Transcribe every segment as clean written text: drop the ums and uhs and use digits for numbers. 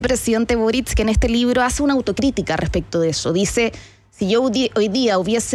presidente Boric, que en este libro hace una autocrítica respecto de eso. Dice, si yo hoy día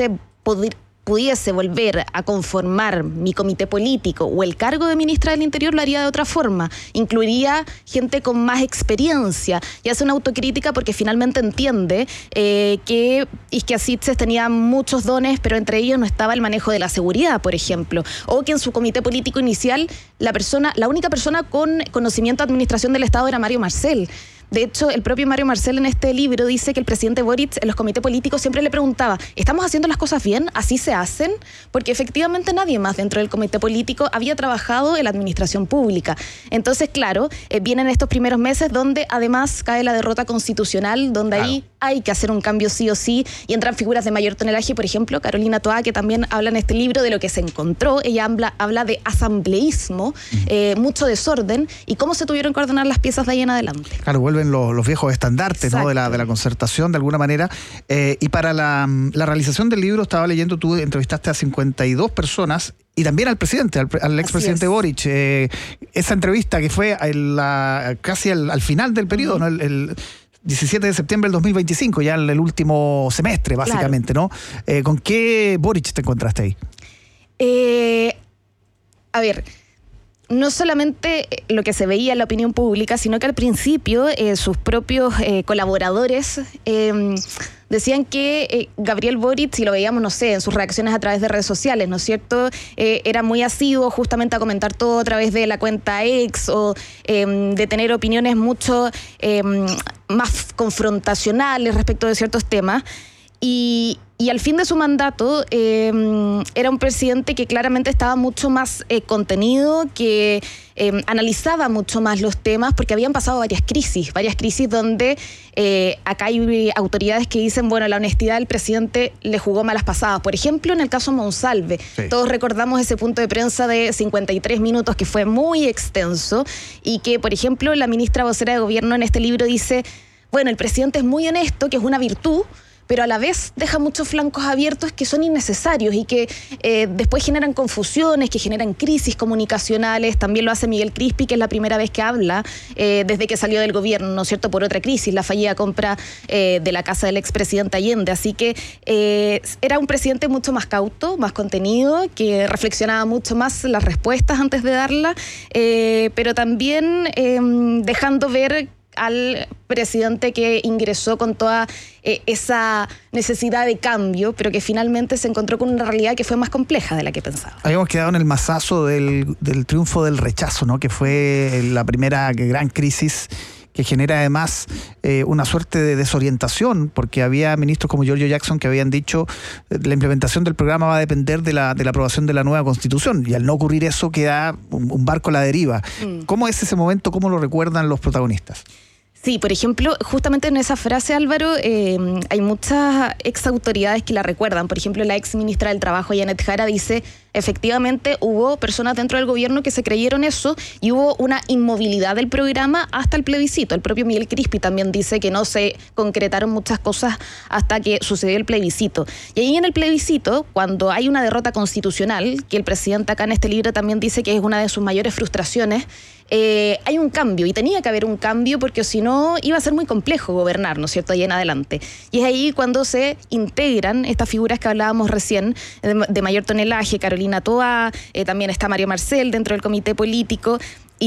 pudiese volver a conformar mi comité político o el cargo de ministra del Interior, lo haría de otra forma. Incluiría gente con más experiencia y hace una autocrítica porque finalmente entiende que Isquiasiches tenía muchos dones, pero entre ellos no estaba el manejo de la seguridad, por ejemplo, o que en su comité político inicial la única persona con conocimiento de administración del Estado era Mario Marcel. De hecho, el propio Mario Marcel en este libro dice que el presidente Boric en los comités políticos siempre le preguntaba, ¿estamos haciendo las cosas bien? ¿Así se hacen? Porque efectivamente nadie más dentro del comité político había trabajado en la administración pública. Entonces, claro, vienen estos primeros meses donde además cae la derrota constitucional, donde ahí hay que hacer un cambio sí o sí, y entran figuras de mayor tonelaje, por ejemplo, Carolina Toá, que también habla en este libro de lo que se encontró. Ella habla de asambleísmo, mucho desorden, y cómo se tuvieron que ordenar las piezas de ahí en adelante. Claro, vuelven los viejos estandartes, ¿no? de la concertación, de alguna manera. Y para la realización del libro, estaba leyendo, tú entrevistaste a 52 personas, y también al presidente, al expresidente Boric. Esa entrevista que fue casi al final del periodo, ¿no? El 17 de septiembre del 2025, ya el último semestre, básicamente, claro. ¿No? ¿Con qué Boric te encontraste ahí? A ver, no solamente lo que se veía en la opinión pública, sino que al principio sus propios colaboradores decían que Gabriel Boric, si lo veíamos, no sé, en sus reacciones a través de redes sociales, ¿no es cierto?, era muy asiduo justamente a comentar todo a través de la cuenta X, o de tener opiniones mucho más confrontacionales respecto de ciertos temas. Y al fin de su mandato era un presidente que claramente estaba mucho más contenido, que analizaba mucho más los temas, porque habían pasado varias crisis donde acá hay autoridades que dicen, bueno, la honestidad del presidente le jugó malas pasadas. Por ejemplo, en el caso Monsalve, todos recordamos ese punto de prensa de 53 minutos que fue muy extenso, y que, por ejemplo, la ministra vocera de gobierno en este libro dice, bueno, el presidente es muy honesto, que es una virtud, pero a la vez deja muchos flancos abiertos que son innecesarios y que después generan confusiones, que generan crisis comunicacionales. También lo hace Miguel Crispi, que es la primera vez que habla desde que salió del gobierno, ¿no es cierto?, por otra crisis, la fallida compra de la casa del expresidente Allende. Así que era un presidente mucho más cauto, más contenido, que reflexionaba mucho más las respuestas antes de darlas, pero también dejando ver al presidente que ingresó con toda esa necesidad de cambio, pero que finalmente se encontró con una realidad que fue más compleja de la que pensaba. Habíamos quedado en el mazazo del triunfo del rechazo, ¿no?, que fue la primera gran crisis, que genera además una suerte de desorientación, porque había ministros como Giorgio Jackson que habían dicho la implementación del programa va a depender de la aprobación de la nueva Constitución, y al no ocurrir eso queda un barco a la deriva. ¿Cómo es ese momento? ¿Cómo lo recuerdan los protagonistas? Sí, por ejemplo, justamente en esa frase, Álvaro, hay muchas exautoridades que la recuerdan. Por ejemplo, la ex ministra del Trabajo, Janet Jara, dice, efectivamente hubo personas dentro del gobierno que se creyeron eso y hubo una inmovilidad del programa hasta el plebiscito. El propio Miguel Crispi también dice que no se concretaron muchas cosas hasta que sucedió el plebiscito. Y ahí en el plebiscito, cuando hay una derrota constitucional, que el presidente acá en este libro también dice que es una de sus mayores frustraciones, hay un cambio, y tenía que haber un cambio porque si no iba a ser muy complejo gobernar, ¿no es cierto?, ahí en adelante. Y es ahí cuando se integran estas figuras que hablábamos recién, de mayor tonelaje, Carolina Toá, también está Mario Marcel dentro del comité político,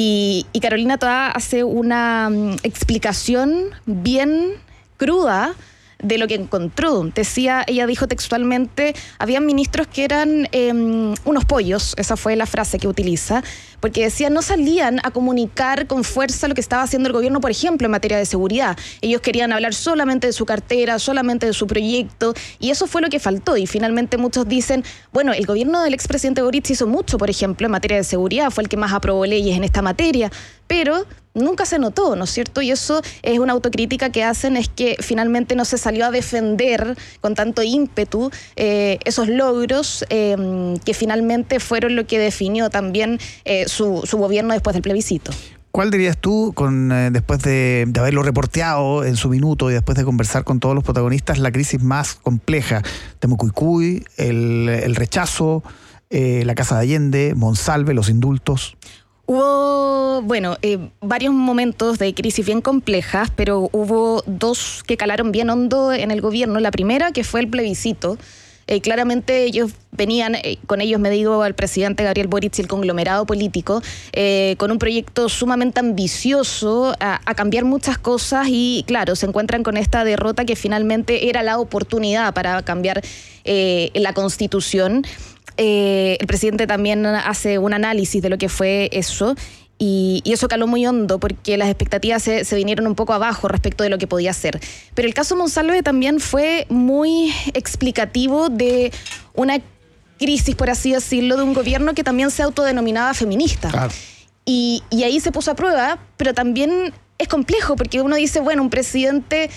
y Carolina Toá hace una explicación bien cruda de lo que encontró. Ella dijo textualmente, habían ministros que eran unos pollos, esa fue la frase que utiliza, porque decía, no salían a comunicar con fuerza lo que estaba haciendo el gobierno, por ejemplo, en materia de seguridad. Ellos querían hablar solamente de su cartera, solamente de su proyecto, y eso fue lo que faltó. Y finalmente muchos dicen, bueno, el gobierno del expresidente Boric hizo mucho, por ejemplo, en materia de seguridad, fue el que más aprobó leyes en esta materia, pero nunca se notó, ¿no es cierto? Y eso es una autocrítica que hacen, es que finalmente no se salió a defender con tanto ímpetu esos logros que finalmente fueron lo que definió también su gobierno después del plebiscito. ¿Cuál dirías tú, después de haberlo reporteado en su minuto y después de conversar con todos los protagonistas, la crisis más compleja? Temucuicui, el rechazo, la casa de Allende, Monsalve, los indultos. Hubo, varios momentos de crisis bien complejas, pero hubo dos que calaron bien hondo en el gobierno. La primera, que fue el plebiscito. Claramente ellos venían, con ellos me digo al presidente Gabriel Boric y el conglomerado político, con un proyecto sumamente ambicioso a cambiar muchas cosas y claro, se encuentran con esta derrota que finalmente era la oportunidad para cambiar la Constitución. El presidente también hace un análisis de lo que fue eso y eso caló muy hondo porque las expectativas se vinieron un poco abajo respecto de lo que podía ser. Pero el caso Monsalve también fue muy explicativo de una crisis, por así decirlo, de un gobierno que también se autodenominaba feminista. Claro. Y ahí se puso a prueba, pero también es complejo porque uno dice, un presidente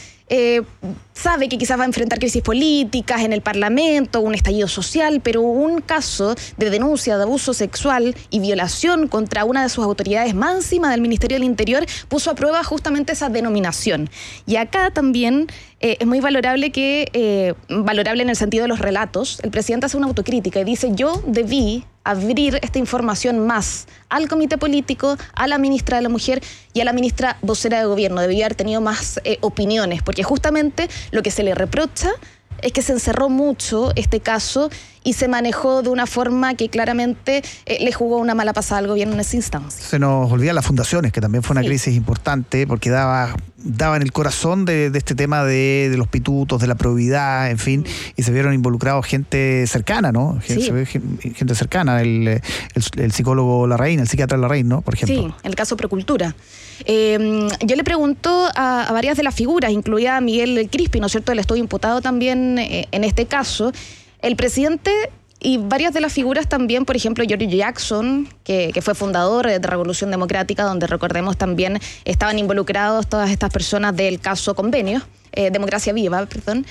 sabe que quizás va a enfrentar crisis políticas en el Parlamento, un estallido social, pero un caso de denuncia de abuso sexual y violación contra una de sus autoridades máximas del Ministerio del Interior puso a prueba justamente esa denominación. Y acá también es muy valorable valorable en el sentido de los relatos, el presidente hace una autocrítica y dice, yo debí abrir esta información más al comité político, a la ministra de la Mujer y a la ministra vocera de gobierno. Debía haber tenido más opiniones, porque justamente lo que se le reprocha es que se encerró mucho este caso y se manejó de una forma que claramente le jugó una mala pasada al gobierno en esa instancia. Se nos olvidan las fundaciones, que también fue una crisis importante, porque daba en el corazón de este tema de los pitutos, de la probidad, en fin, y se vieron involucrados gente cercana, ¿no? Gente cercana, el psicólogo Larraín, el psiquiatra Larraín, ¿no? Por ejemplo. Sí, el caso Procultura. Yo le pregunto a varias de las figuras, incluida a Miguel Crispi, ¿no es cierto? Él estuvo imputado también en este caso. El presidente y varias de las figuras también, por ejemplo, Giorgio Jackson, que fue fundador de Revolución Democrática, donde recordemos también estaban involucrados todas estas personas del caso Convenio, Democracia Viva, perdón,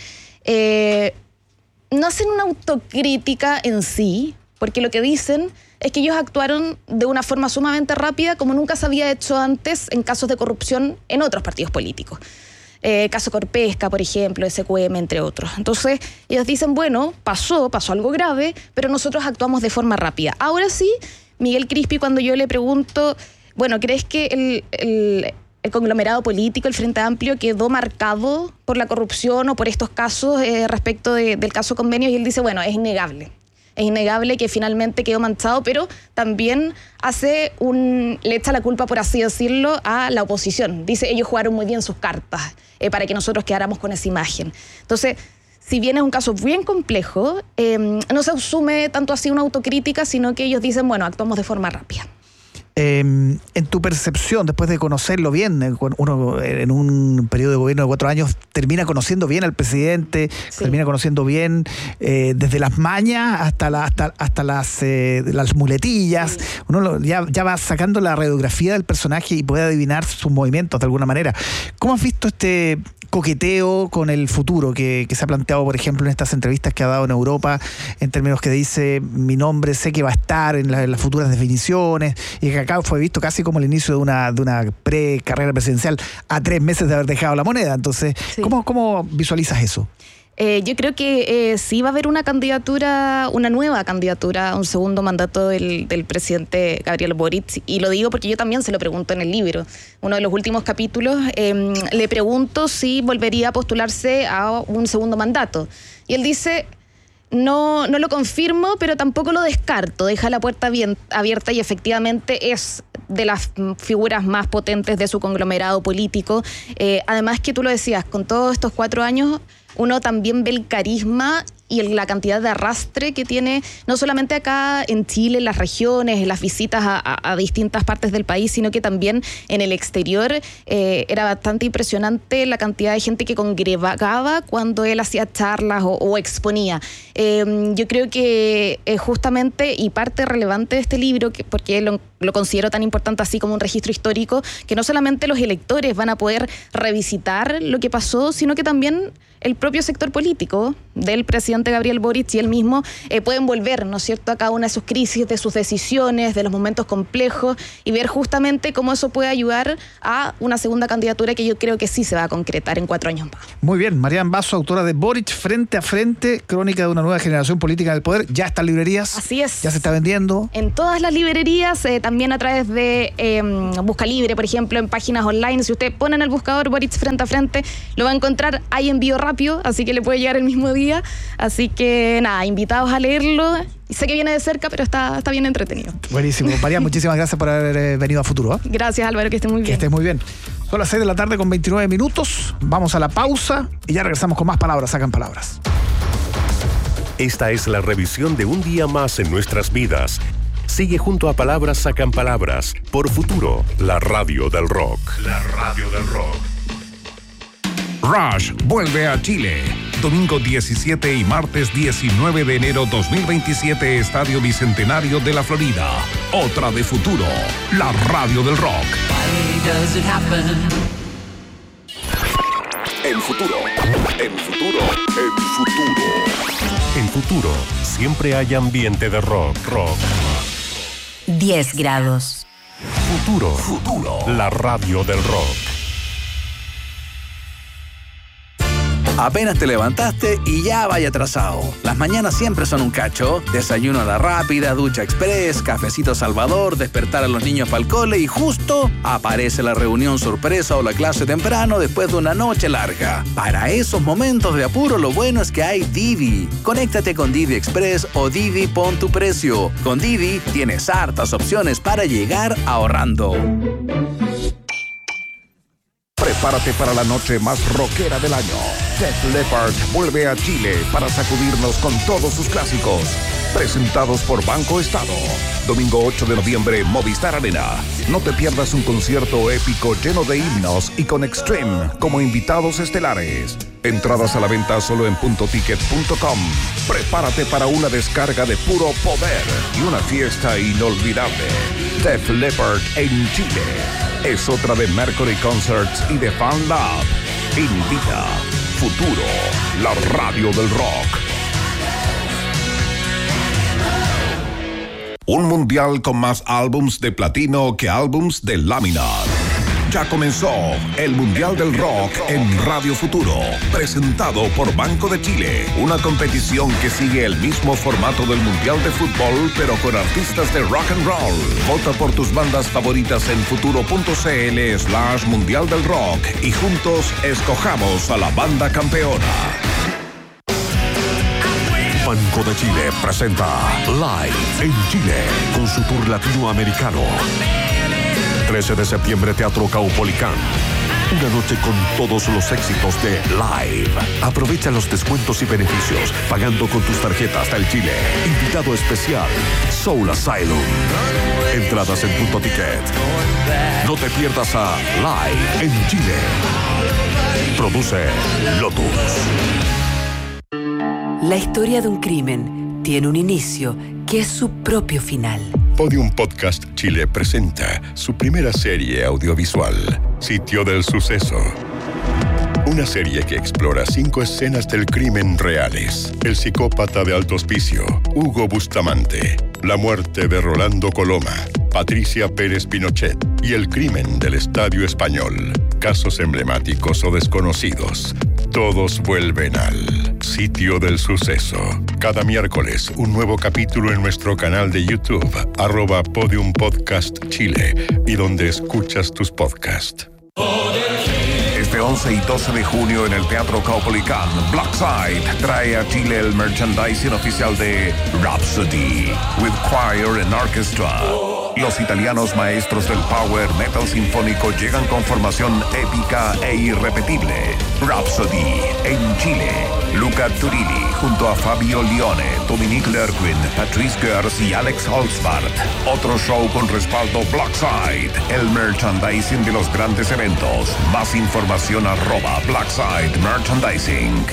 no hacen una autocrítica en sí, porque lo que dicen es que ellos actuaron de una forma sumamente rápida, como nunca se había hecho antes en casos de corrupción en otros partidos políticos. Caso Corpesca, por ejemplo, SQM, entre otros. Entonces, ellos dicen, pasó algo grave, pero nosotros actuamos de forma rápida. Ahora sí, Miguel Crispi, cuando yo le pregunto, ¿crees que el conglomerado político, el Frente Amplio, quedó marcado por la corrupción o por estos casos respecto del caso Convenio? Y él dice, es innegable. Es innegable que finalmente quedó manchado, pero también le echa la culpa, por así decirlo, a la oposición. Dice, ellos jugaron muy bien sus cartas para que nosotros quedáramos con esa imagen. Entonces, si bien es un caso bien complejo, no se asume tanto así una autocrítica, sino que ellos dicen, actuamos de forma rápida. En tu percepción, después de conocerlo bien, uno en un periodo de gobierno de 4 años termina conociendo bien al presidente, termina conociendo bien desde las mañas hasta las muletillas. Uno ya va sacando la radiografía del personaje y puede adivinar sus movimientos de alguna manera. ¿Cómo has visto este coqueteo con el futuro que se ha planteado, por ejemplo, en estas entrevistas que ha dado en Europa, en términos que dice, mi nombre sé que va a estar en las futuras definiciones, y que acá fue visto casi como el inicio de una pre-carrera presidencial a 3 meses de haber dejado la moneda? Entonces, ¿cómo visualizas eso? Yo creo que sí va a haber una nueva candidatura a un segundo mandato del presidente Gabriel Boric, y lo digo porque yo también se lo pregunto en el libro. Uno de los últimos capítulos le pregunto si volvería a postularse a un segundo mandato. Y él dice, no lo confirmo, pero tampoco lo descarto. Deja la puerta bien abierta y efectivamente es de las figuras más potentes de su conglomerado político. Además que tú lo decías, con todos estos 4 años, uno también ve el carisma y la cantidad de arrastre que tiene, no solamente acá en Chile, en las regiones, en las visitas a distintas partes del país, sino que también en el exterior. Era bastante impresionante la cantidad de gente que congregaba cuando él hacía charlas o exponía. Yo creo que justamente, y parte relevante de este libro, porque lo considero tan importante así como un registro histórico, que no solamente los electores van a poder revisitar lo que pasó, sino que también el propio sector político del presidente Gabriel Boric y él mismo pueden volver, ¿no es cierto?, a cada una de sus crisis, de sus decisiones, de los momentos complejos, y ver justamente cómo eso puede ayudar a una segunda candidatura que yo creo que sí se va a concretar en 4 años más. Muy bien, Marian Basso, autora de Boric Frente a Frente, crónica de una nueva generación política del poder. Ya está en librerías. Así es. Ya se está vendiendo. En todas las librerías, también también a través de Busca Libre, por ejemplo, en páginas online. Si usted pone en el buscador Boric frente a frente, lo va a encontrar. Hay envío rápido, así que le puede llegar el mismo día. Así que nada, invitados a leerlo. Sé que viene de cerca, pero está bien entretenido. Buenísimo. María, muchísimas gracias por haber venido a Futuro. Gracias, Álvaro, que esté muy bien. Que estés muy bien. Son las 6 de la tarde con 29 minutos. Vamos a la pausa y ya regresamos con más Palabras Sacan Palabras. Esta es la revisión de un día más en nuestras vidas. Sigue junto a Palabras Sacan Palabras por Futuro, la radio del rock. La radio del rock. Rush vuelve a Chile. Domingo 17 y martes 19 de enero 2027, Estadio Bicentenario de la Florida. Otra de Futuro, la radio del rock. En Futuro, en Futuro, en Futuro. En Futuro, siempre hay ambiente de rock. 10 grados. Futuro, la radio del rock. Apenas te levantaste y ya vaya atrasado. Las mañanas siempre son un cacho. Desayuno a la rápida, ducha express, cafecito Salvador, despertar a los niños para el cole y justo aparece la reunión sorpresa o la clase temprano después de una noche larga. Para esos momentos de apuro, lo bueno es que hay Didi. Conéctate con Didi Express o Didi Pon tu Precio. Con Didi tienes hartas opciones para llegar ahorrando. Prepárate para la noche más rockera del año. Def Leppard vuelve a Chile para sacudirnos con todos sus clásicos. Presentados por Banco Estado. Domingo 8 de noviembre, Movistar Arena. No te pierdas un concierto épico lleno de himnos y con Extreme como invitados estelares. Entradas a la venta solo en puntoticket.com. Prepárate para una descarga de puro poder y una fiesta inolvidable. Def Leppard en Chile. Es otra de Mercury Concerts y de Fan Lab. Invita Futuro, la radio del rock. Un mundial con más álbums de platino que álbums de láminas. Ya comenzó el Mundial del Rock en Radio Futuro, presentado por Banco de Chile. Una competición que sigue el mismo formato del Mundial de Fútbol, pero con artistas de rock and roll. Vota por tus bandas favoritas en futuro.cl/Mundial del Rock y juntos escojamos a la banda campeona. Banco de Chile presenta Live en Chile con su tour latinoamericano. 13 de septiembre, Teatro Caupolicán. Una noche con todos los éxitos de Live. Aprovecha los descuentos y beneficios pagando con tus tarjetas del Chile. Invitado especial, Soul Asylum. Entradas en Punto Ticket. No te pierdas a Live en Chile. Produce Lotus. La historia de un crimen tiene un inicio que es su propio final. Podium Podcast Chile presenta su primera serie audiovisual, Sitio del Suceso. Una serie que explora 5 escenas del crimen reales. El psicópata de alto hospicio, Hugo Bustamante. La muerte de Rolando Coloma, Patricia Pérez Pinochet. Y el crimen del Estadio Español. Casos emblemáticos o desconocidos. Todos vuelven al Sitio del Suceso. Cada miércoles, un nuevo capítulo en nuestro canal de YouTube, @Podium Podcast Chile, y donde escuchas tus podcasts. Este 11 y 12 de junio en el Teatro Caupolicán, Blackside trae a Chile el merchandising oficial de Rhapsody, with choir and orchestra. Los italianos maestros del power metal sinfónico llegan con formación épica e irrepetible. Rhapsody en Chile. Luca Turilli junto a Fabio Lione, Dominique Lerquin, Patrice Gers y Alex Holzbart. Otro show con respaldo Blackside, el merchandising de los grandes eventos. Más información @Blackside Merchandising.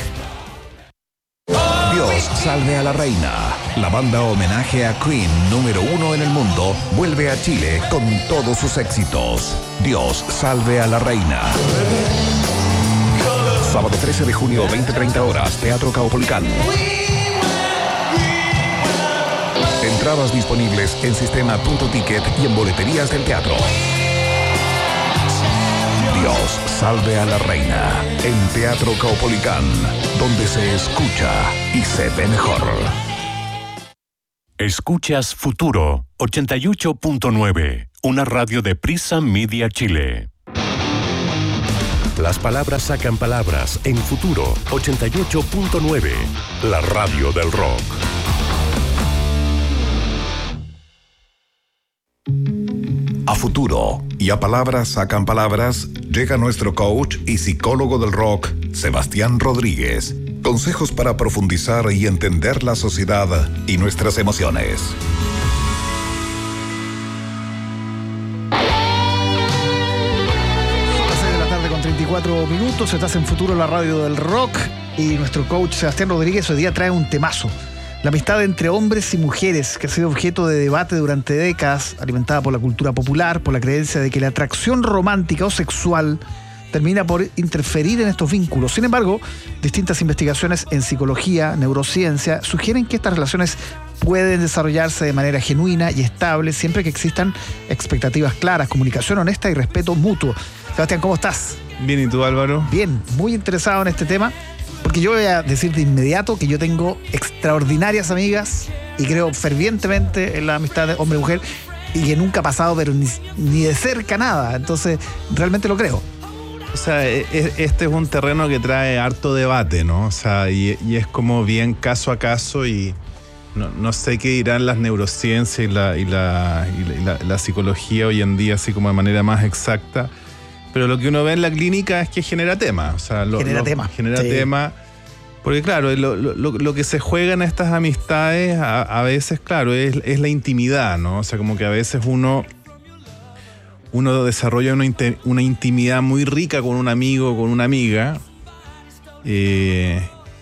Dios salve a la reina. La banda homenaje a Queen número 1 en el mundo vuelve a Chile con todos sus éxitos. Dios salve a la reina. Sábado 13 de junio, 20:30 horas, Teatro Caupolicán. Entradas disponibles en sistema.ticket y en boleterías del teatro. Dios salve a la reina en Teatro Caupolicán, donde se escucha y se ve mejor. Escuchas Futuro 88.9, una radio de Prisa Media Chile. Las palabras sacan palabras en Futuro 88.9, la radio del rock. A Futuro y a Palabras sacan palabras, llega nuestro coach y psicólogo del rock, Sebastián Rodríguez. Consejos para profundizar y entender la sociedad y nuestras emociones. Son las 6 de la tarde con 34 minutos. Estás en Futuro, la radio del rock. Y nuestro coach Sebastián Rodríguez hoy día trae un temazo. La amistad entre hombres y mujeres, que ha sido objeto de debate durante décadas, alimentada por la cultura popular, por la creencia de que la atracción romántica o sexual termina por interferir en estos vínculos. Sin embargo, distintas investigaciones en psicología, neurociencia, sugieren que estas relaciones pueden desarrollarse de manera genuina y estable siempre que existan expectativas claras, comunicación honesta y respeto mutuo. Sebastián, ¿cómo estás? Bien, ¿y tú, Álvaro? Bien, muy interesado en este tema, porque yo voy a decir de inmediato que yo tengo extraordinarias amigas y creo fervientemente en la amistad de hombre-mujer y que nunca ha pasado, pero ni de cerca nada. Entonces, realmente lo creo. O sea, este es un terreno que trae harto debate, ¿no? O sea, y es como bien caso a caso y no sé qué dirán las neurociencias y la psicología hoy en día, así como de manera más exacta. Pero lo que uno ve en la clínica es que genera tema. O sea, genera sí. tema. Porque claro, lo que se juega en estas amistades a veces, claro, es la intimidad, ¿no? O sea, como que a veces uno desarrolla una intimidad muy rica con un amigo o con una amiga, que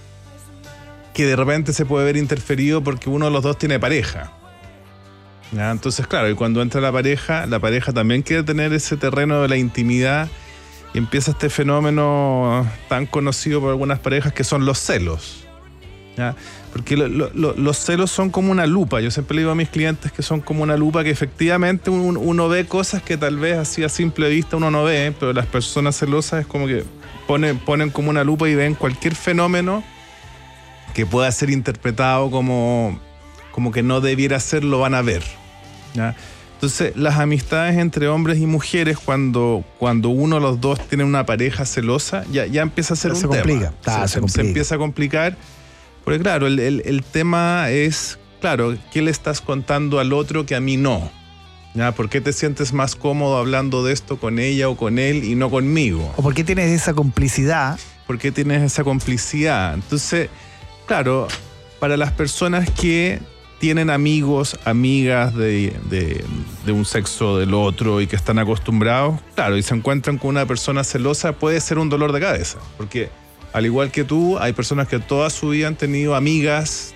de repente se puede ver interferido porque uno de los dos tiene pareja. ¿Ya? Entonces, claro, y cuando entra la pareja también quiere tener ese terreno de la intimidad y empieza este fenómeno tan conocido por algunas parejas que son los celos. ¿Ya? Porque los celos son como una lupa. Yo siempre le digo a mis clientes que son como una lupa, que efectivamente uno ve cosas que tal vez así a simple vista uno no ve, pero las personas celosas es como que ponen como una lupa y ven cualquier fenómeno que pueda ser interpretado como que no debiera ser, lo van a ver. ¿Ya? Entonces, las amistades entre hombres y mujeres, cuando uno de los dos tiene una pareja celosa, ya empieza a ser un tema. Se empieza a complicar. Porque claro, el tema es, claro, ¿qué le estás contando al otro que a mí no? ¿Ya? ¿Por qué te sientes más cómodo hablando de esto con ella o con él y no conmigo? ¿O por qué tienes esa complicidad? ¿Por qué tienes esa complicidad? Entonces, claro, para las personas que tienen amigos, amigas de un sexo o del otro y que están acostumbrados, claro, y se encuentran con una persona celosa, puede ser un dolor de cabeza, porque al igual que tú, hay personas que toda su vida han tenido amigas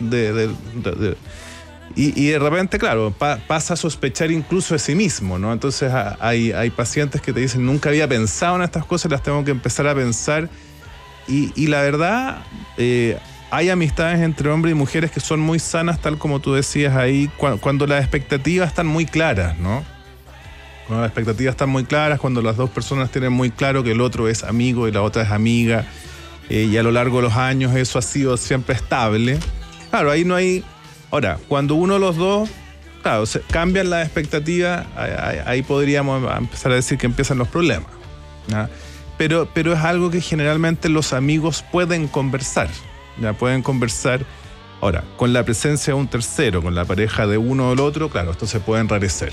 y de repente, claro, pasa a sospechar incluso de sí mismo, ¿no? Entonces hay pacientes que te dicen, nunca había pensado en estas cosas, las tengo que empezar a pensar. Y la verdad, hay amistades entre hombres y mujeres que son muy sanas, tal como tú decías ahí, cuando las expectativas están muy claras, ¿no? Cuando las expectativas están muy claras, cuando las dos personas tienen muy claro que el otro es amigo y la otra es amiga, y a lo largo de los años eso ha sido siempre estable. Claro, ahí no hay... Ahora, cuando uno de los dos, claro, cambian las expectativas, ahí podríamos empezar a decir que empiezan los problemas, ¿ya? Pero es algo que generalmente los amigos pueden conversar, ¿ya? Pueden conversar. Ahora, con la presencia de un tercero, con la pareja de uno o del otro, claro, esto se puede enrarecer.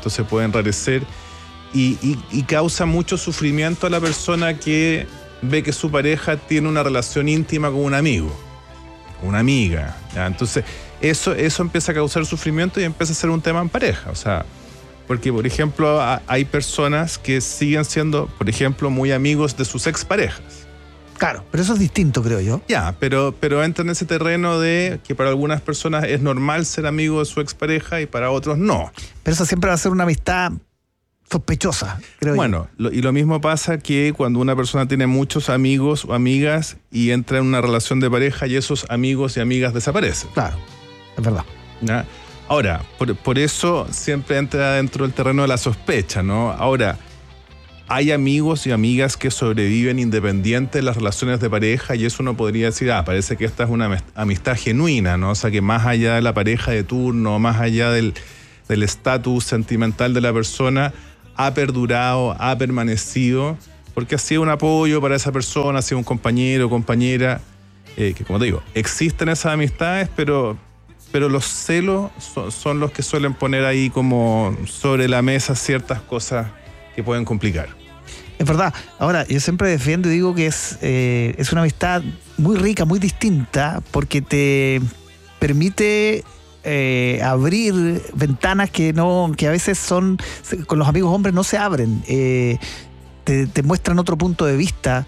Y causa mucho sufrimiento a la persona que ve que su pareja tiene una relación íntima con un amigo, una amiga, ¿ya? Entonces eso empieza a causar sufrimiento y empieza a ser un tema en pareja. O sea, porque por ejemplo hay personas que siguen siendo, por ejemplo, muy amigos de sus exparejas. Claro, pero eso es distinto, creo yo. Ya, pero entra en ese terreno de que para algunas personas es normal ser amigo de su expareja y para otros no. Pero eso siempre va a ser una amistad sospechosa, creo yo. Bueno, y lo mismo pasa que cuando una persona tiene muchos amigos o amigas y entra en una relación de pareja y esos amigos y amigas desaparecen. Claro, es verdad. ¿Ya? Ahora, por eso siempre entra dentro del terreno de la sospecha, ¿no? Ahora, hay amigos y amigas que sobreviven independiente de las relaciones de pareja, y eso uno podría decir, parece que esta es una amistad genuina, ¿no? O sea, que más allá de la pareja de turno, más allá del estatus sentimental de la persona, ha perdurado, ha permanecido, porque ha sido un apoyo para esa persona, ha sido un compañero o compañera, que como te digo, existen esas amistades, pero los celos son los que suelen poner ahí como sobre la mesa ciertas cosas que pueden complicar. Es verdad. Ahora, yo siempre defiendo y digo que es una amistad muy rica, muy distinta, porque te permite abrir ventanas que a veces con los amigos hombres no se abren. Te muestran otro punto de vista,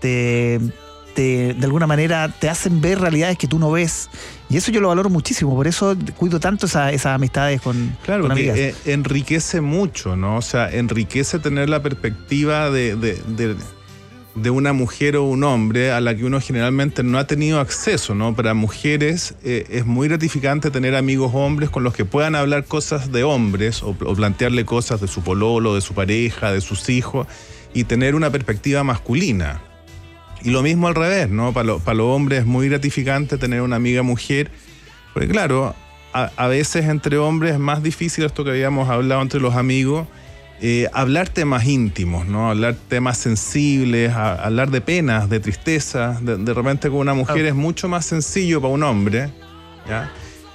de alguna manera te hacen ver realidades que tú no ves, y eso yo lo valoro muchísimo, por eso cuido tanto esas amistades con amigas. Enriquece mucho, ¿no? O sea, enriquece tener la perspectiva de una mujer o un hombre a la que uno generalmente no ha tenido acceso, ¿no? Para mujeres es muy gratificante tener amigos hombres con los que puedan hablar cosas de hombres o plantearle cosas de su pololo, de su pareja, de sus hijos, y tener una perspectiva masculina. Y lo mismo al revés, ¿no? Para los hombres es muy gratificante tener una amiga mujer, porque claro, a veces entre hombres es más difícil esto que habíamos hablado entre los amigos, hablar temas íntimos, ¿no? Hablar temas sensibles, hablar de penas, de tristeza. De repente con una mujer es mucho más sencillo para un hombre, ¿ya?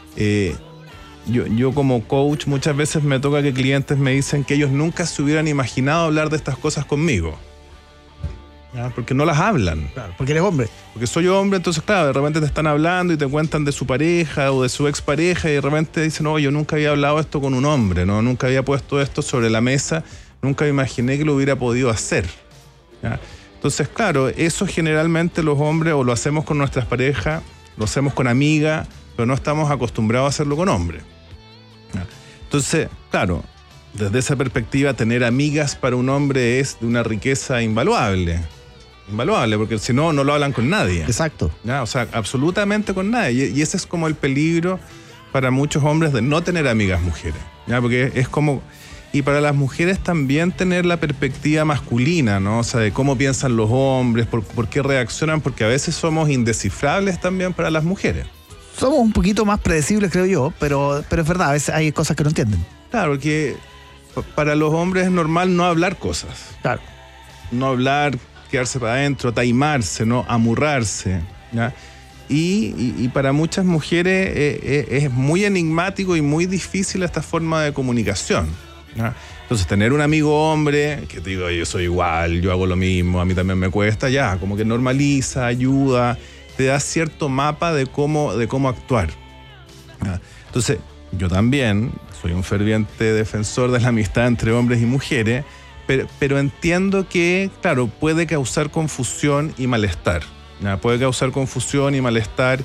Yo como coach muchas veces me toca que clientes me dicen que ellos nunca se hubieran imaginado hablar de estas cosas conmigo. ¿Ya? Porque no las hablan. Claro, porque eres hombre. Porque soy hombre, entonces claro, de repente te están hablando y te cuentan de su pareja o de su expareja, y de repente dicen, no, yo nunca había hablado esto con un hombre, ¿no? Nunca había puesto esto sobre la mesa, nunca me imaginé que lo hubiera podido hacer. ¿Ya? Entonces, claro, eso generalmente los hombres o lo hacemos con nuestras parejas, lo hacemos con amigas, pero no estamos acostumbrados a hacerlo con hombres. ¿Ya? Entonces, claro, desde esa perspectiva, tener amigas para un hombre es de una riqueza invaluable. Invaluable, porque si no, no lo hablan con nadie. Exacto. ¿Ya? O sea, absolutamente con nadie. Y ese es como el peligro para muchos hombres de no tener amigas mujeres. ¿Ya? Porque es como... Y para las mujeres también tener la perspectiva masculina, ¿no? O sea, de cómo piensan los hombres, por qué reaccionan, porque a veces somos indescifrables también para las mujeres. Somos un poquito más predecibles, creo yo, pero es verdad, a veces hay cosas que no entienden. Claro, porque para los hombres es normal no hablar cosas. Claro. No hablar, quedarse para adentro, taimarse, ¿no? Amurrarse, ¿ya? Y para muchas mujeres es muy enigmático y muy difícil esta forma de comunicación, ¿ya? Entonces, tener un amigo hombre que te digo, yo soy igual, yo hago lo mismo, a mí también me cuesta, ya, como que normaliza, ayuda, te da cierto mapa de cómo actuar, ¿ya? Entonces, yo también soy un ferviente defensor de la amistad entre hombres y mujeres, pero entiendo que, claro, puede causar confusión y malestar, ¿ya? Puede causar confusión y malestar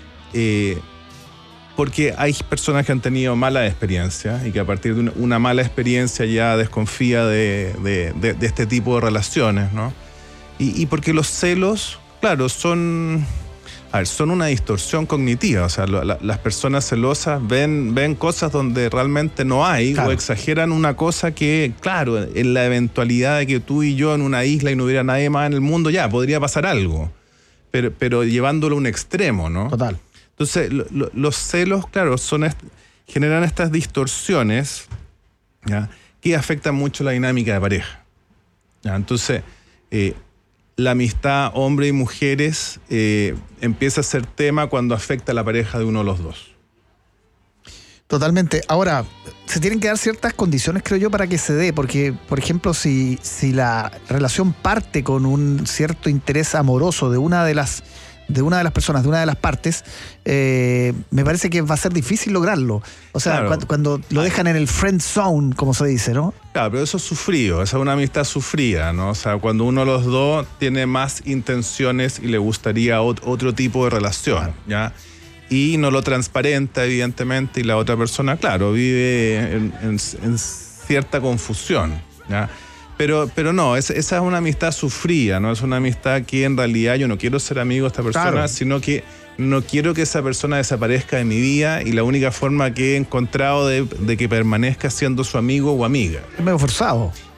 porque hay personas que han tenido malas experiencias y que a partir de una mala experiencia ya desconfía de este tipo de relaciones, ¿no? Y porque los celos, claro, son una distorsión cognitiva. O sea, las personas celosas ven cosas donde realmente no hay, claro, o exageran una cosa que, claro, en la eventualidad de que tú y yo en una isla y no hubiera nadie más en el mundo, ya, podría pasar algo. Pero llevándolo a un extremo, ¿no? Total. Entonces, los celos, claro, generan estas distorsiones, ¿ya? Que afectan mucho la dinámica de pareja, ¿ya? Entonces, la amistad hombre y mujeres empieza a ser tema cuando afecta a la pareja de uno de los dos. Totalmente. Ahora, se tienen que dar ciertas condiciones, creo yo, para que se dé, porque, por ejemplo, si la relación parte con un cierto interés amoroso de una de las personas, de una de las partes, me parece que va a ser difícil lograrlo. O sea, claro, cuando lo dejan en el friend zone, como se dice, ¿no? Claro, pero eso es sufrido, esa es una amistad sufrida, ¿no? O sea, cuando uno de los dos tiene más intenciones y le gustaría otro tipo de relación, claro, ¿ya? Y no lo transparenta, evidentemente, y la otra persona, claro, vive en cierta confusión, ¿ya? Pero no, esa es una amistad sufrida, ¿no? Es una amistad que en realidad yo no quiero ser amigo de esta persona, claro, sino que no quiero que esa persona desaparezca de mi vida, y la única forma que he encontrado de que permanezca siendo su amigo o amiga. Es medio forzado.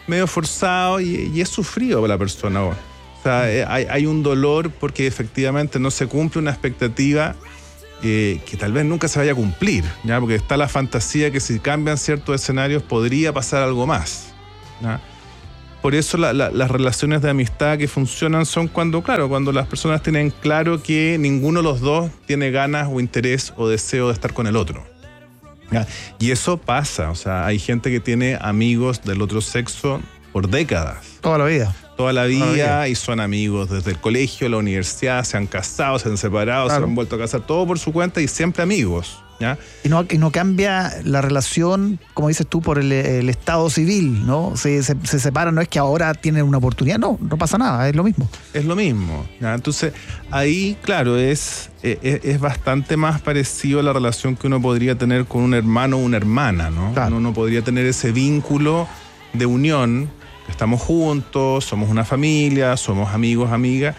medio forzado y es sufrido para la persona. O sea, hay un dolor porque efectivamente no se cumple una expectativa que tal vez nunca se vaya a cumplir, ¿ya? Porque está la fantasía que si cambian ciertos escenarios podría pasar algo más, ¿ya? Por eso las relaciones de amistad que funcionan son cuando las personas tienen claro que ninguno de los dos tiene ganas o interés o deseo de estar con el otro, ¿ya? Y eso pasa, o sea, hay gente que tiene amigos del otro sexo por décadas. Toda la vida. Y son amigos desde el colegio, la universidad, se han casado, se han separado, se han vuelto a casar, todo por su cuenta y siempre amigos, ¿ya? Y no cambia la relación, como dices tú, por el estado civil, ¿no? Se separan, no es que ahora tienen una oportunidad, no pasa nada, es lo mismo. Es lo mismo, ¿ya? Entonces, ahí, claro, es bastante más parecido a la relación que uno podría tener con un hermano o una hermana, ¿no? Claro. Uno podría tener ese vínculo de unión. Estamos juntos, somos una familia, somos amigos, amigas,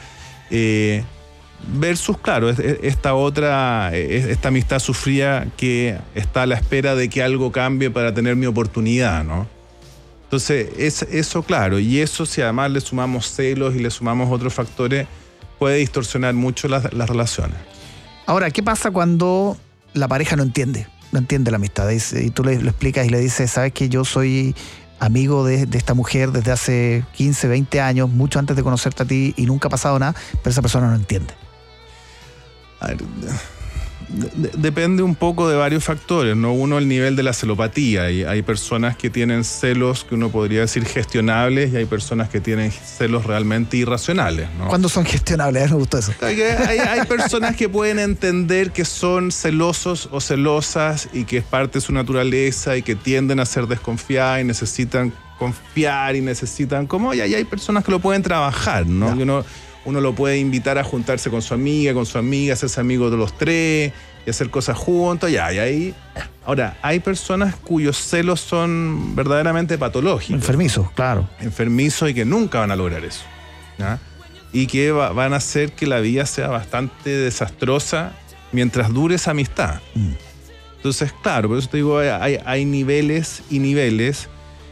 versus, claro, esta amistad sufrida que está a la espera de que algo cambie para tener mi oportunidad, ¿no? Entonces, eso, claro, y eso si además le sumamos celos y le sumamos otros factores, puede distorsionar mucho las relaciones. Ahora, ¿qué pasa cuando la pareja no entiende la amistad? Y tú lo explicas y le dices, ¿sabes que yo soy amigo de esta mujer desde hace 15, 20 años, mucho antes de conocerte a ti y nunca ha pasado nada, pero esa persona no entiende? A ver, depende un poco de varios factores, ¿no? Uno, el nivel de la celopatía. Y hay personas que tienen celos que uno podría decir gestionables y hay personas que tienen celos realmente irracionales, ¿no? ¿Cuándo son gestionables? A mí me gustó eso. Hay personas que pueden entender que son celosos o celosas y que es parte de su naturaleza y que tienden a ser desconfiadas y necesitan confiar y necesitan... Y hay personas que lo pueden trabajar, ¿no? Y uno lo puede invitar a juntarse con su amiga, hacerse amigo de los tres y hacer cosas juntos, y ahí. Ahora, hay personas cuyos celos son verdaderamente patológicos. Enfermizos, claro. Enfermizos y que nunca van a lograr eso, ¿ya? Y que van a hacer que la vida sea bastante desastrosa mientras dure esa amistad. Entonces, claro, por eso te digo, hay niveles y niveles.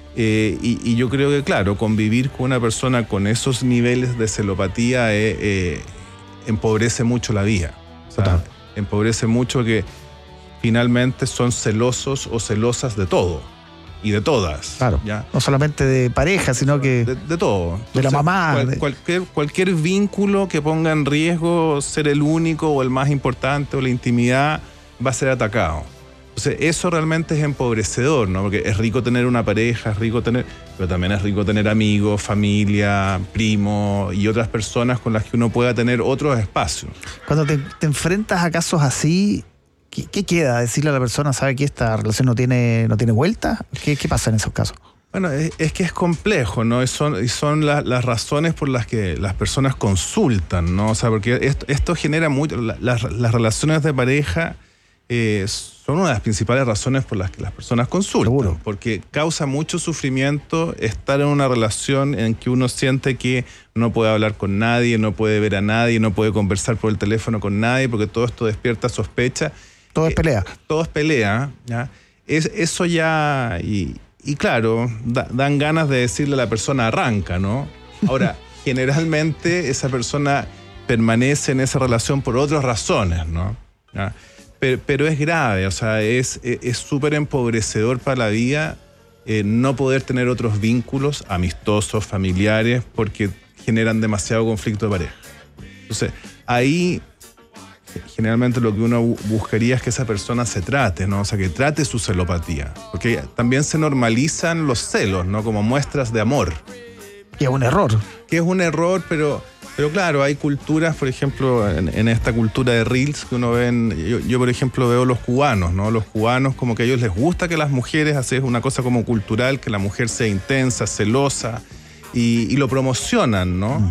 Y yo creo que, claro, convivir con una persona con esos niveles de celopatía empobrece mucho la vida. O sea, empobrece mucho que finalmente son celosos o celosas de todo y de todas. Claro, ¿ya? No solamente de pareja, sino que... De todo. Entonces, de la mamá. Cualquier vínculo que ponga en riesgo ser el único o el más importante o la intimidad va a ser atacado. Entonces, eso realmente es empobrecedor, ¿no? Porque es rico tener una pareja, pero también es rico tener amigos, familia, primos y otras personas con las que uno pueda tener otros espacios. Cuando te enfrentas a casos así, ¿qué queda? ¿Decirle a la persona, sabe que esta relación no tiene vuelta? ¿Qué pasa en esos casos? Bueno, es que es complejo, ¿no? Y son las razones por las que las personas consultan, ¿no? O sea, porque esto genera mucho... Las relaciones de pareja... son una de las principales razones por las que las personas consultan. Seguro. Porque causa mucho sufrimiento estar en una relación en que uno siente que no puede hablar con nadie, no puede ver a nadie, no puede conversar por el teléfono con nadie, porque todo esto despierta sospecha. Todo es pelea. Todo es pelea, ¿ya? Eso ya... Y claro, dan ganas de decirle a la persona arranca, ¿no? Ahora, generalmente esa persona permanece en esa relación por otras razones, ¿no? ¿Ya? Pero es grave, o sea, es súper empobrecedor para la vida no poder tener otros vínculos amistosos, familiares, porque generan demasiado conflicto de pareja. Entonces, ahí generalmente lo que uno buscaría es que esa persona se trate, ¿no? O sea, que trate su celopatía, porque también se normalizan los celos, ¿no? Como muestras de amor. Que es un error. Que es un error, pero claro, hay culturas, por ejemplo, en esta cultura de Reels que uno ve, yo por ejemplo veo los cubanos, ¿no? Los cubanos como que a ellos les gusta que las mujeres, así es una cosa como cultural, que la mujer sea intensa, celosa, y lo promocionan, ¿no?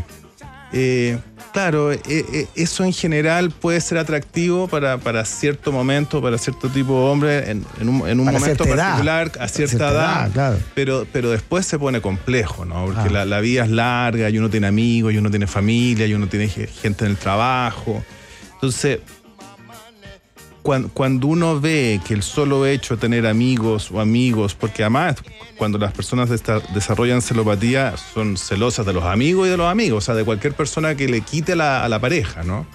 Claro, eso en general puede ser atractivo para cierto momento, para cierto tipo de hombre, en un momento particular, a cierta edad, claro. Pero después se pone complejo, ¿no? Porque la vida es larga, y uno tiene amigos, y uno tiene familia, y uno tiene gente en el trabajo. Entonces, cuando uno ve que el solo hecho de tener amigos, porque además cuando las personas desarrollan celopatía son celosas de los amigos y de los amigos, o sea, de cualquier persona que le quite a la pareja, ¿no?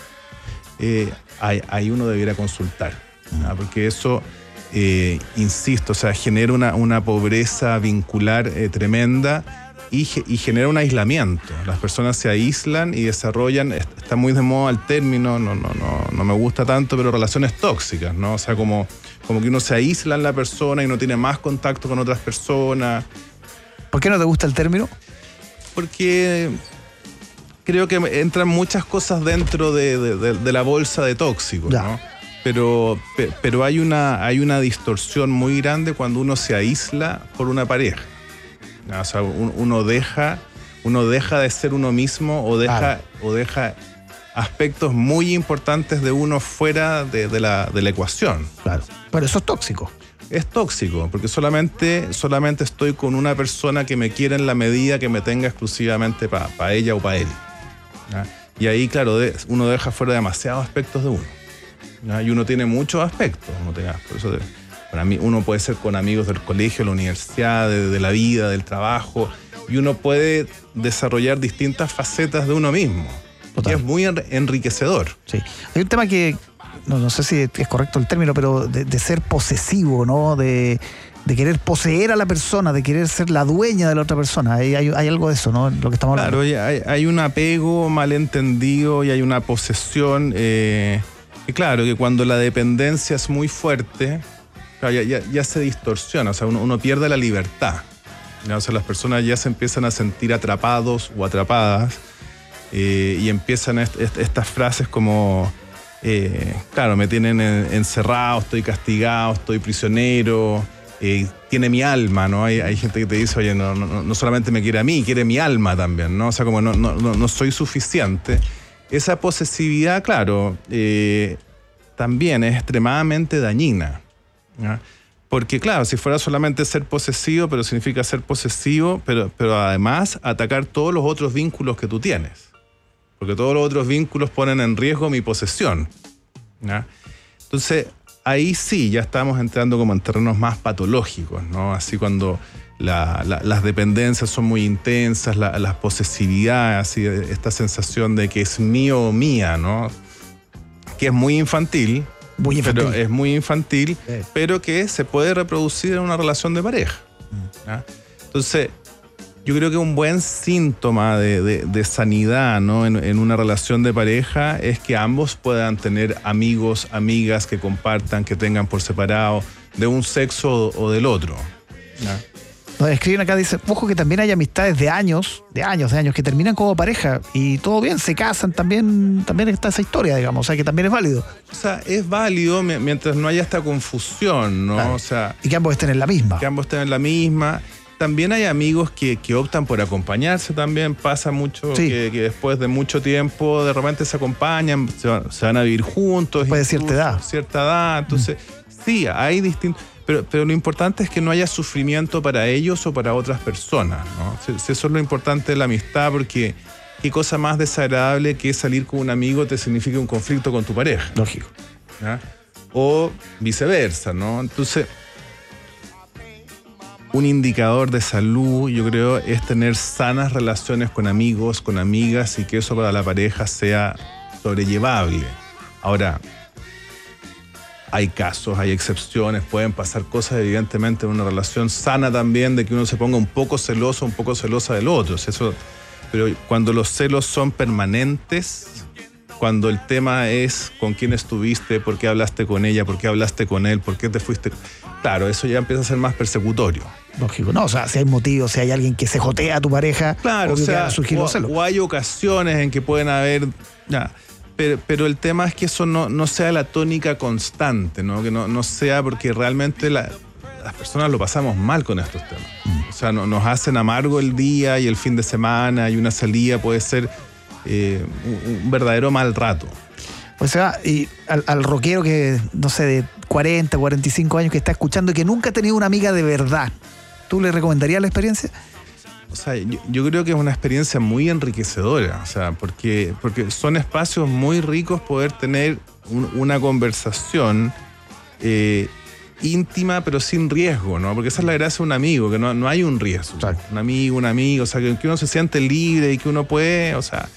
Ahí uno debiera consultar, ¿no? Porque eso, insisto, o sea, genera una pobreza vincular tremenda y genera un aislamiento. Las personas se aíslan y desarrollan, está muy de moda el término, no me gusta tanto, pero relaciones tóxicas, ¿no? O sea, como que uno se aísla en la persona y no tiene más contacto con otras personas. ¿Por qué no te gusta el término? Porque creo que entran muchas cosas dentro de la bolsa de tóxicos, ¿no? Pero hay una distorsión muy grande cuando uno se aísla por una pareja. O sea, uno deja de ser uno mismo o deja aspectos muy importantes de uno fuera de la ecuación. Claro. Pero eso es tóxico. Es tóxico, porque solamente estoy con una persona que me quiere en la medida que me tenga exclusivamente para ella o para él, ¿no? Y ahí, claro, uno deja fuera demasiados aspectos de uno, ¿no? Y uno tiene muchos aspectos. Por eso para mí uno puede ser con amigos del colegio, la universidad, de la vida, del trabajo, y uno puede desarrollar distintas facetas de uno mismo. Total. Y es muy enriquecedor. Sí. Hay un tema que, no sé si es correcto el término, pero de ser posesivo, ¿no? De querer poseer a la persona, de querer ser la dueña de la otra persona. Hay algo de eso, ¿no? Lo que estamos hablando. Claro, hay un apego malentendido y hay una posesión. Que claro, que cuando la dependencia es muy fuerte, claro, ya se distorsiona, o sea, uno pierde la libertad, ¿no? O sea, las personas ya se empiezan a sentir atrapados o atrapadas y empiezan estas frases como, claro, me tienen encerrado, estoy castigado, estoy prisionero, tiene mi alma, ¿no? Hay gente que te dice, oye, no solamente me quiere a mí, quiere mi alma también, ¿no? O sea, como no soy suficiente. Esa posesividad, claro, también es extremadamente dañina, ¿no? Porque claro, si fuera solamente ser posesivo, pero significa ser posesivo, pero además atacar todos los otros vínculos que tú tienes. Porque todos los otros vínculos ponen en riesgo mi posesión, ¿no? Entonces, ahí sí, ya estamos entrando como en terrenos más patológicos, ¿no? Así cuando las dependencias son muy intensas, la posesividad, así, esta sensación de que es mío o mía, ¿no? Que es muy infantil. Pero es muy infantil, sí. Pero que se puede reproducir en una relación de pareja, ¿no? Entonces, yo creo que un buen síntoma de sanidad, ¿no? en una relación de pareja es que ambos puedan tener amigos, amigas que compartan, que tengan por separado, de un sexo o del otro, ¿no? Nos escriben acá, dice, ojo que también hay amistades de años, que terminan como pareja y todo bien, se casan, también está esa historia, digamos, o sea que también es válido. O sea, es válido mientras no haya esta confusión, ¿no? Claro. O sea, y que ambos estén en la misma. También hay amigos que optan por acompañarse, también pasa mucho, sí. que después de mucho tiempo de repente se acompañan, se van a vivir juntos. Después de cierta edad. Entonces, sí, hay distintos. Pero lo importante es que no haya sufrimiento para ellos o para otras personas, ¿no? Eso es lo importante de la amistad, porque qué cosa más desagradable que salir con un amigo te signifique un conflicto con tu pareja. Lógico. ¿No? O viceversa, ¿no? Entonces, un indicador de salud, yo creo, es tener sanas relaciones con amigos, con amigas, y que eso para la pareja sea sobrellevable. Ahora, hay casos, hay excepciones, pueden pasar cosas evidentemente en una relación sana también, de que uno se ponga un poco celoso, un poco celosa del otro. Pero cuando los celos son permanentes, cuando el tema es con quién estuviste, por qué hablaste con ella, por qué hablaste con él, por qué te fuiste... Claro, eso ya empieza a ser más persecutorio. Lógico, no, o sea, si hay motivos, si hay alguien que se jotea a tu pareja, claro, o hay ocasiones en que pueden haber... Ya, pero el tema es que eso no sea la tónica constante, ¿no? Que no sea, porque realmente las personas lo pasamos mal con estos temas. O sea, nos hacen amargo el día y el fin de semana, y una salida puede ser un verdadero mal rato. O sea, y al rockero que, no sé, de 40, 45 años que está escuchando y que nunca ha tenido una amiga de verdad, ¿tú le recomendarías la experiencia? O sea, yo creo que es una experiencia muy enriquecedora, o sea, porque son espacios muy ricos poder tener una conversación íntima pero sin riesgo, ¿no? Porque esa es la gracia de un amigo, que no hay un riesgo. Exacto. Un amigo, o sea, que uno se siente libre y que uno puede, o sea,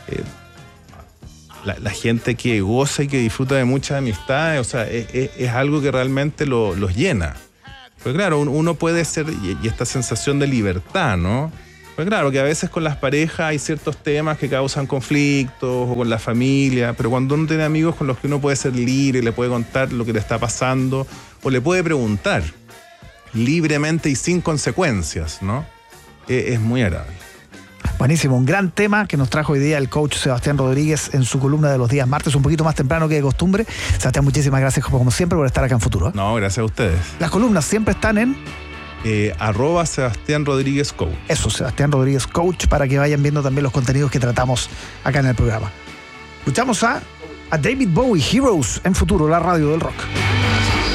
la gente que goza y que disfruta de muchas amistades, o sea, es algo que realmente los llena. Pues claro, uno puede ser, y esta sensación de libertad, ¿no? Pues claro, que a veces con las parejas hay ciertos temas que causan conflictos, o con la familia, pero cuando uno tiene amigos con los que uno puede ser libre, le puede contar lo que le está pasando, o le puede preguntar libremente y sin consecuencias, ¿no? Es muy agradable. Buenísimo, un gran tema que nos trajo hoy día el coach Sebastián Rodríguez en su columna de los días martes, un poquito más temprano que de costumbre. Sebastián, muchísimas gracias como siempre por estar acá en Futuro. No, gracias a ustedes. Las columnas siempre están en... @Sebastián Rodríguez Coach. Eso, Sebastián Rodríguez Coach, para que vayan viendo también los contenidos que tratamos acá en el programa. Escuchamos a David Bowie, Heroes, en Futuro, la radio del rock.